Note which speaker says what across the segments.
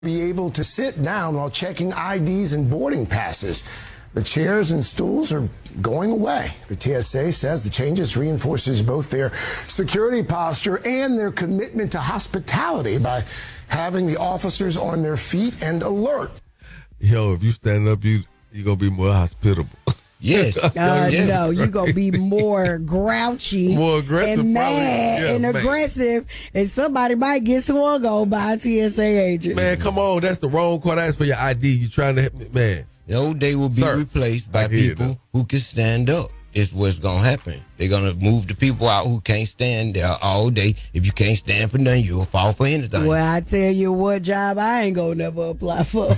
Speaker 1: be able to sit down while checking IDs and boarding passes. The chairs and stools are going away. The TSA says the changes reinforces both their security posture and their commitment to hospitality by having the officers on their feet and alert.
Speaker 2: Yo, if you stand up, you're going to be more hospitable.
Speaker 3: Yes.
Speaker 4: No, you're going to be more grouchy,
Speaker 2: more aggressive,
Speaker 4: and mad and aggressive, and somebody might get swung on by a TSA agent.
Speaker 2: Man, come on. That's the wrong card. Ask for your ID. You trying to, man.
Speaker 3: The old day will be replaced by people who can stand up. It's what's going to happen. They're going to move the people out who can't stand there all day. If you can't stand for nothing, you'll fall for anything.
Speaker 4: Well, I tell you what job I ain't going to never apply for.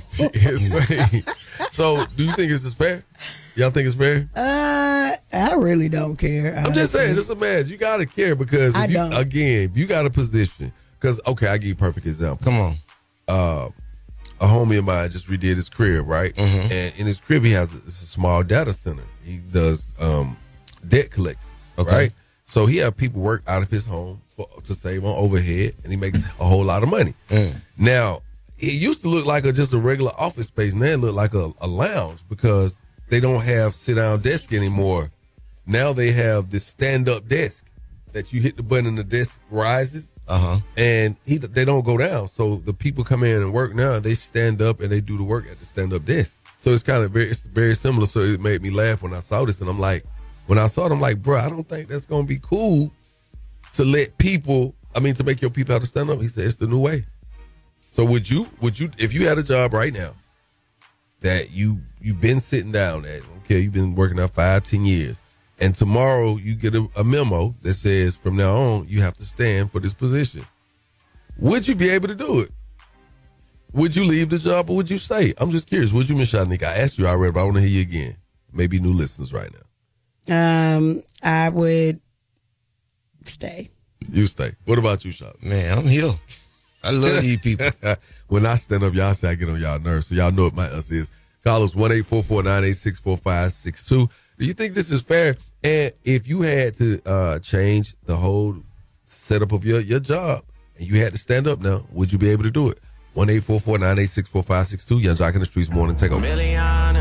Speaker 2: So, do you think this is fair? Y'all think it's fair?
Speaker 4: I really don't care.
Speaker 2: I'm just saying, just imagine. You got to care because, if you got a position, because, okay, I'll give you a perfect example.
Speaker 3: Come on.
Speaker 2: A homie of mine just redid his crib, right? Mm-hmm. And in his crib, he has a small data center. He does debt collections, right? So he have people work out of his home to save on overhead, and he makes a whole lot of money. Now, it used to look like just a regular office space. Now it look like a lounge because they don't have sit-down desk anymore. Now they have this stand-up desk that you hit the button and the desk rises. And they don't go down. So the people come in and work now, they stand up and they do the work at the stand-up desk. So it's kind of very similar. So it made me laugh when I saw this. And I'm like, when I saw it, I'm like, bro, I don't think that's going to be cool to to make your people have to stand up. He said, it's the new way. So would you, if you had a job right now that you've been sitting down at, okay, you've been working out 5-10 years, and tomorrow you get a memo that says from now on you have to stand for this position, would you be able to do it? Would you leave the job or would you stay? I'm just curious. Would you, Ms. Shadnik? I asked you already, but I want to hear you again. Maybe new listeners right
Speaker 4: now. I would stay.
Speaker 2: You stay. What about you, Shad?
Speaker 3: Man, I'm here. I love these people.
Speaker 2: When I stand up, y'all say I get on y'all nerves, so y'all know what my answer is. Call us 1-844-986-4562. Do you think this is fair? And if you had to change the whole setup of your job and you had to stand up now, would you be able to do it? 1-844-986-4562. Young Jock in the Streets morning. Take over.